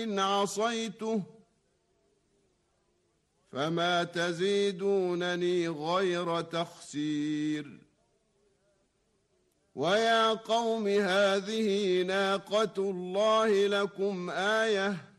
إن عصيته فما تزيدونني غير تخسير. ويا قوم هذه ناقة الله لكم آية